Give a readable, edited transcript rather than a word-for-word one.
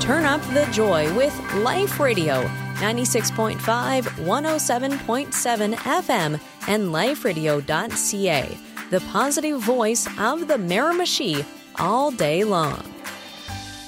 Turn up the joy with Life Radio, 96.5, 107.7 FM, and liferadio.ca, the positive voice of the Miramichi all day long.